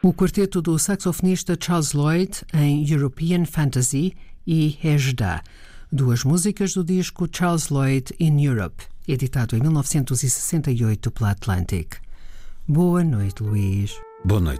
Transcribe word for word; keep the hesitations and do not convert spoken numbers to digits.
O quarteto do saxofonista Charles Lloyd em European Fantasy e Hejda, duas músicas do disco Charles Lloyd in Europe, editado em mil novecentos e sessenta e oito pela Atlantic. Boa noite, Luís. Boa noite.